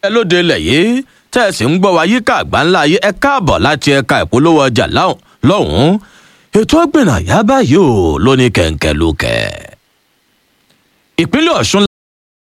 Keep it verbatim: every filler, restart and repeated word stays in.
ẹ lóde ilẹ̀ yìí tẹ́ ẹ sì ń gbọ́ wa yíká àgbáńlá ayé ẹ káàbọ̀ láti ẹ̀ka ìpolówó ọjà lọ́hùn-ún ètò ọ̀gbìn àyà báyìí ò lóní kẹ̀ǹkẹ̀ lókè. ìpínlẹ̀ Ọ̀ṣun